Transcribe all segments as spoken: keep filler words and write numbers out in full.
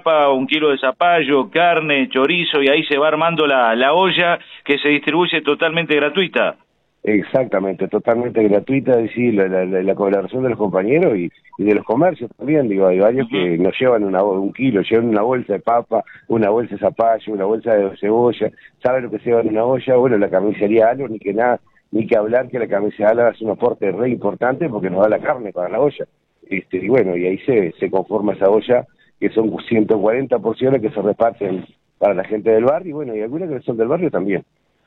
papa, un kilo de zapallo, carne, chorizo, y ahí se va armando la, la olla que se distribuye totalmente gratuita. Exactamente, totalmente gratuita, es decir, la, la, la colaboración de los compañeros y, y de los comercios también, digo, hay varios uh-huh. que nos llevan una, un kilo, llevan una bolsa de papa, una bolsa de zapallo, una bolsa de cebolla, saben lo que se lleva en una olla. Bueno, la carnicería Álvaro, ni que nada, ni que hablar que la carnicería Álvaro hace un aporte re importante porque nos da la carne para la olla, este, y bueno, y ahí se, se conforma esa olla, que son ciento cuarenta porciones que se reparten para la gente del barrio, y bueno, y algunas que son del barrio también.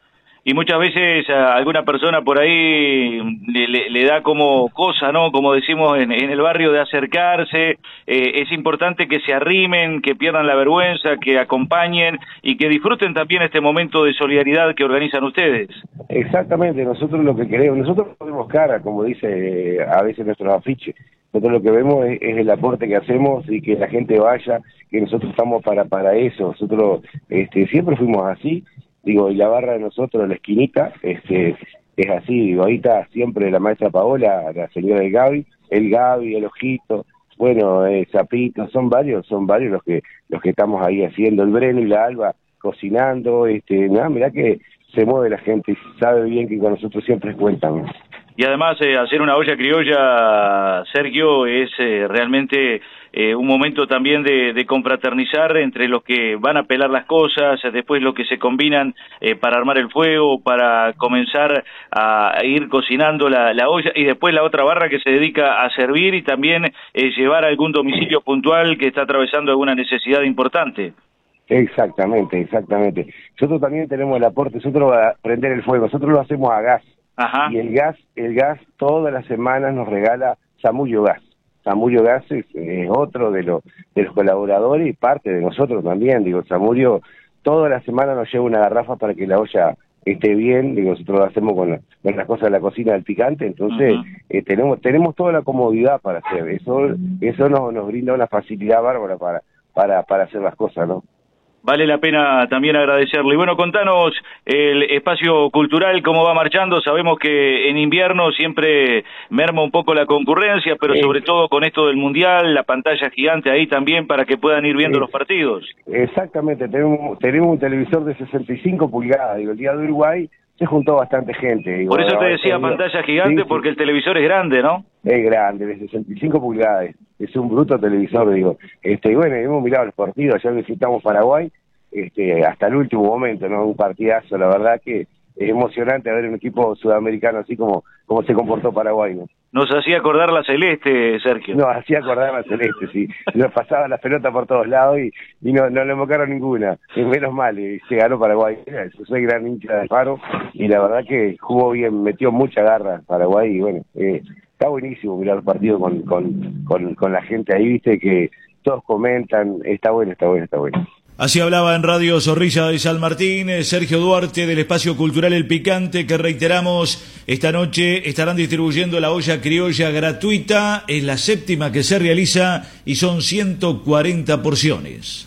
Y muchas veces a alguna persona por ahí le, le, le da como cosa, ¿no? Como decimos en, en el barrio, de acercarse. Eh, es importante que se arrimen, que pierdan la vergüenza, que acompañen y que disfruten también este momento de solidaridad que organizan ustedes. Exactamente, nosotros lo que queremos, nosotros ponemos cara, como dice eh, a veces nuestros afiches. Nosotros lo que vemos es, es el aporte que hacemos y que la gente vaya, que nosotros estamos para para eso. Nosotros este, siempre fuimos así. Digo, y la barra de nosotros, la esquinita, este, es así, digo, ahí está siempre la maestra Paola, la señora del Gaby, el Gaby, el Ojito, bueno, eh, Zapito, son varios, son varios los que los que estamos ahí haciendo, el Breno y la Alba cocinando, este, nada, mirá que se mueve la gente y sabe bien que con nosotros siempre cuentan. Y además eh, hacer una olla criolla, Sergio, es eh, realmente eh, un momento también de, de confraternizar entre los que van a pelar las cosas, después los que se combinan eh, para armar el fuego, para comenzar a ir cocinando la, la olla, y después la otra barra que se dedica a servir y también eh, llevar a algún domicilio puntual que está atravesando alguna necesidad importante. Exactamente, exactamente. Nosotros también tenemos el aporte, nosotros a prender el fuego, nosotros lo hacemos a gas. Ajá. Y el gas, el gas todas las semanas nos regala Zamullo Gas. Zamullo Gas es, es otro de los de los colaboradores y parte de nosotros también. Digo, Zamullo toda la semana nos lleva una garrafa para que la olla esté bien. Digo, nosotros lo hacemos con, la, con las cosas de la cocina del picante, entonces uh-huh. eh, tenemos tenemos toda la comodidad para hacer eso. Eso nos, nos brinda una facilidad bárbara para para para hacer las cosas, ¿no? Vale la pena también agradecerle. Y bueno, contanos el espacio cultural, cómo va marchando. Sabemos que en invierno siempre merma un poco la concurrencia, pero sí. sobre todo con esto del Mundial, la pantalla gigante ahí también para que puedan ir viendo sí. los partidos. Exactamente, tenemos, tenemos un televisor de sesenta y cinco pulgadas. Digo, el día de Uruguay se juntó bastante gente. Digo, por eso te decía tenido... pantalla gigante, sí, porque sí. el televisor es grande, ¿no? Es grande, de sesenta y cinco pulgadas, es un bruto televisor, digo. Este, y bueno, hemos mirado los partidos, ayer visitamos Paraguay, este, hasta el último momento, ¿no? Un partidazo, la verdad que es emocionante ver un equipo sudamericano así como, como se comportó Paraguay, ¿no? Nos hacía acordar la Celeste, Sergio. Nos hacía acordar la Celeste, sí. Nos pasaba la pelota por todos lados y, y no, no le invocaron ninguna. Y menos mal, y se ganó Paraguay. Soy gran hincha de Faro y la verdad que jugó bien, metió mucha garra Paraguay y bueno, eh, está buenísimo mirar el partido con, con, con, con la gente ahí, viste, que todos comentan, está bueno, está bueno, está bueno. Así hablaba en Radio Zorrilla de San Martín, Sergio Duarte del Espacio Cultural El Picante, que reiteramos, esta noche estarán distribuyendo la olla criolla gratuita, es la séptima que se realiza y son ciento cuarenta porciones.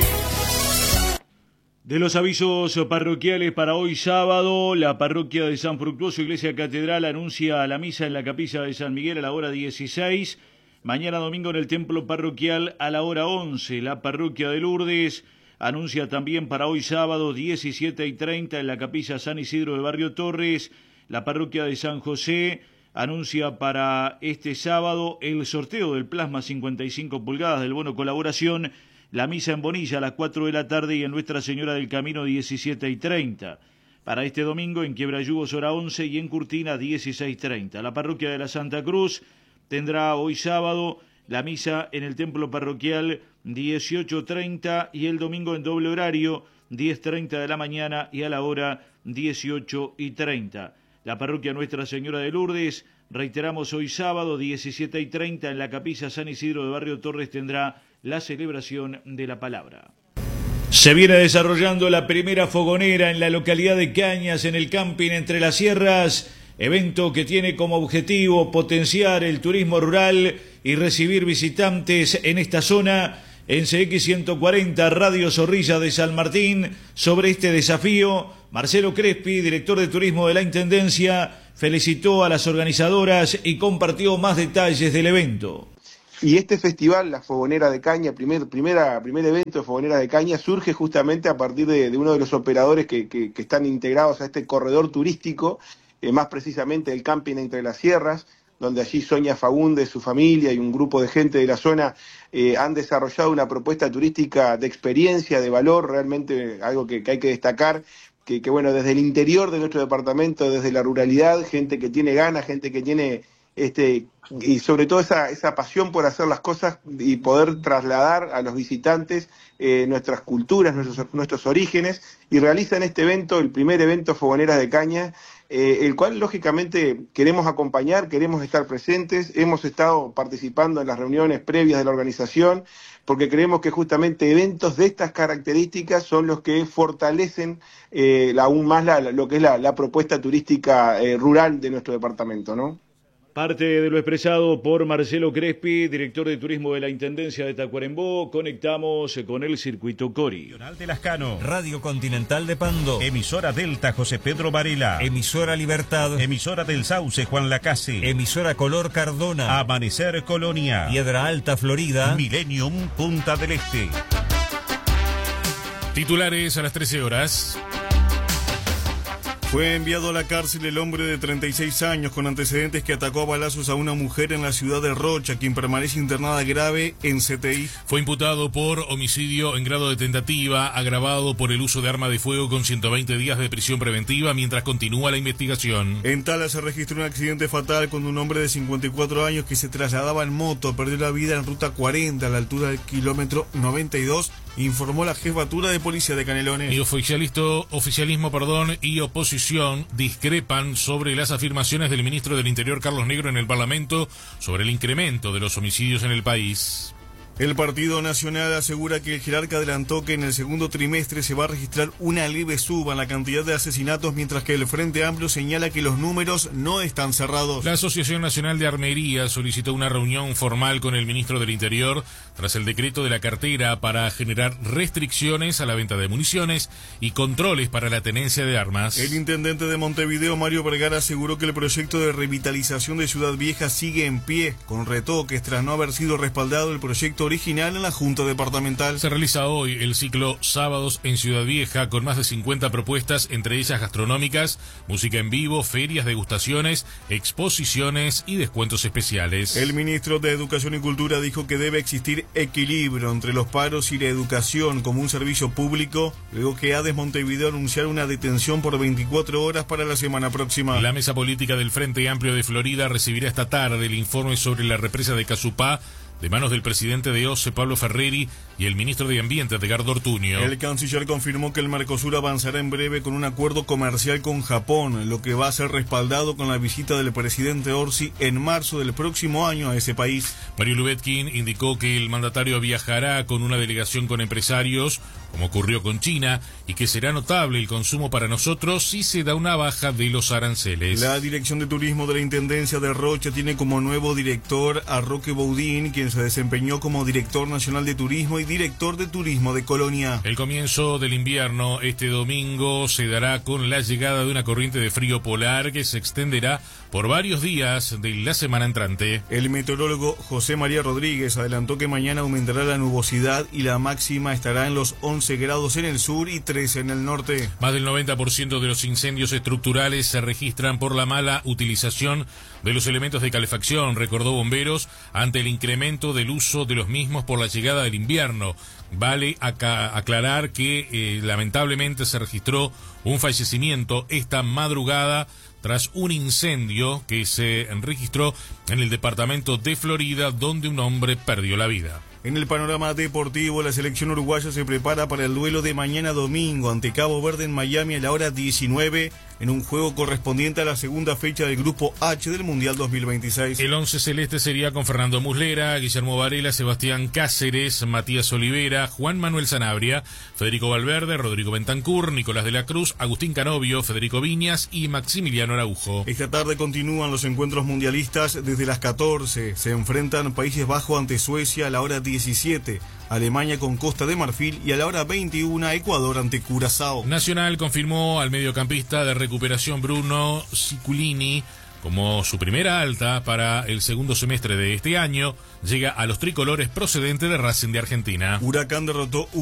De los avisos parroquiales para hoy sábado, la parroquia de San Fructuoso, Iglesia Catedral, anuncia la misa en la capilla de San Miguel a la hora dieciséis. Mañana domingo en el templo parroquial a la hora once. La parroquia de Lourdes anuncia también para hoy sábado diecisiete y treinta en la capilla San Isidro de Barrio Torres. La parroquia de San José anuncia para este sábado el sorteo del plasma cincuenta y cinco pulgadas del bono colaboración. La misa en Bonilla a las cuatro de la tarde y en Nuestra Señora del Camino diecisiete y treinta. Para este domingo en Quiebrayugos hora once y en Curtina dieciséis y treinta. La parroquia de la Santa Cruz tendrá hoy sábado la misa en el templo parroquial dieciocho y treinta y el domingo en doble horario diez y treinta de la mañana y a la hora dieciocho y treinta. La parroquia Nuestra Señora de Lourdes, reiteramos hoy sábado diecisiete y treinta en la capilla San Isidro de Barrio Torres tendrá la celebración de la palabra. Se viene desarrollando la primera fogonera en la localidad de Cañas, en el camping Entre las Sierras, evento que tiene como objetivo potenciar el turismo rural y recibir visitantes en esta zona. En C X ciento cuarenta, Radio Zorrilla de San Martín, sobre este desafío, Marcelo Crespi, director de turismo de la Intendencia, felicitó a las organizadoras y compartió más detalles del evento. Y este festival, la Fogonera de Caña, primer, primera, primer evento de Fogonera de Caña, surge justamente a partir de, de uno de los operadores que, que, que están integrados a este corredor turístico, eh, más precisamente el Camping Entre las Sierras, donde allí Sonia Fagundes, su familia y un grupo de gente de la zona eh, han desarrollado una propuesta turística de experiencia, de valor, realmente algo que, que hay que destacar, que, que bueno, desde el interior de nuestro departamento, desde la ruralidad, gente que tiene ganas, gente que tiene, este y sobre todo esa, esa pasión por hacer las cosas y poder trasladar a los visitantes eh, nuestras culturas, nuestros, nuestros orígenes, y realizan este evento, el primer evento Fogoneras de Caña, eh, el cual lógicamente queremos acompañar, queremos estar presentes, hemos estado participando en las reuniones previas de la organización, porque creemos que justamente eventos de estas características son los que fortalecen eh, aún más la, lo que es la, la propuesta turística eh, rural de nuestro departamento, ¿no? Parte de lo expresado por Marcelo Crespi, director de turismo de la Intendencia de Tacuarembó. Conectamos con el circuito Cori. Regional de Lascano, Radio Continental de Pando, emisora Delta José Pedro Varela, emisora Libertad, emisora del Sauce Juan Lacase, emisora Color Cardona, Amanecer Colonia, Piedra Alta Florida, Millennium Punta del Este. Titulares a las trece horas. Fue enviado a la cárcel el hombre de treinta y seis años con antecedentes que atacó a balazos a una mujer en la ciudad de Rocha, quien permanece internada grave en C T I. Fue imputado por homicidio en grado de tentativa, agravado por el uso de arma de fuego con ciento veinte días de prisión preventiva mientras continúa la investigación. En Tala se registró un accidente fatal cuando un hombre de cincuenta y cuatro años que se trasladaba en moto perdió la vida en ruta cuarenta a la altura del kilómetro noventa y dos, informó la jefatura de policía de Canelones. Y oficialismo, oficialismo perdón, y oposición discrepan sobre las afirmaciones del ministro del Interior, Carlos Negro, en el Parlamento sobre el incremento de los homicidios en el país. El Partido Nacional asegura que el jerarca adelantó que en el segundo trimestre se va a registrar una leve suba en la cantidad de asesinatos, mientras que el Frente Amplio señala que los números no están cerrados. La Asociación Nacional de Armería solicitó una reunión formal con el ministro del Interior tras el decreto de la cartera para generar restricciones a la venta de municiones y controles para la tenencia de armas. El intendente de Montevideo, Mario Vergara, aseguró que el proyecto de revitalización de Ciudad Vieja sigue en pie, con retoques tras no haber sido respaldado el proyecto original en la Junta Departamental. Se realiza hoy el ciclo Sábados en Ciudad Vieja con más de cincuenta propuestas, entre ellas gastronómicas, música en vivo, ferias, degustaciones, exposiciones y descuentos especiales. El ministro de Educación y Cultura dijo que debe existir equilibrio entre los paros y la educación como un servicio público, luego que ADES Montevideo anunciara una detención por veinticuatro horas para la semana próxima. La mesa política del Frente Amplio de Florida recibirá esta tarde el informe sobre la represa de Casupá, de manos del presidente de O C E, Pablo Ferreri, y el ministro de Ambiente, Edgardo Ortuño. El canciller confirmó que el Mercosur avanzará en breve con un acuerdo comercial con Japón, lo que va a ser respaldado con la visita del presidente Orsi en marzo del próximo año a ese país. Mario Lubetkin indicó que el mandatario viajará con una delegación con empresarios, como ocurrió con China, y que será notable el consumo para nosotros si se da una baja de los aranceles. La Dirección de Turismo de la Intendencia de Rocha tiene como nuevo director a Roque Boudin, quien se desempeñó como director nacional de turismo y director de turismo de Colonia. El comienzo del invierno este domingo se dará con la llegada de una corriente de frío polar que se extenderá por varios días de la semana entrante. El meteorólogo José María Rodríguez adelantó que mañana aumentará la nubosidad y la máxima estará en los once grados en el sur y trece en el norte. Más del noventa por ciento de los incendios estructurales se registran por la mala utilización de los elementos de calefacción, recordó Bomberos, ante el incremento del uso de los mismos por la llegada del invierno. Vale acá aclarar que eh, lamentablemente se registró un fallecimiento esta madrugada tras un incendio que se registró en el departamento de Florida, donde un hombre perdió la vida. En el panorama deportivo, la selección uruguaya se prepara para el duelo de mañana domingo ante Cabo Verde en Miami a la hora diecinueve, en un juego correspondiente a la segunda fecha del Grupo H del Mundial dos mil veintiséis. El once celeste sería con Fernando Muslera, Guillermo Varela, Sebastián Cáceres, Matías Olivera, Juan Manuel Sanabria, Federico Valverde, Rodrigo Bentancur, Nicolás de la Cruz, Agustín Canovio, Federico Viñas y Maximiliano Araujo. Esta tarde continúan los encuentros mundialistas desde las catorce. Se enfrentan Países Bajos ante Suecia a la hora diecisiete, Alemania con Costa de Marfil y a la hora veintiuno Ecuador ante Curazao. Nacional confirmó al mediocampista de recuperación Bruno Cicculini Como su primera alta para el segundo semestre de este año, llega a los tricolores procedente de Racing de Argentina. Huracán derrotó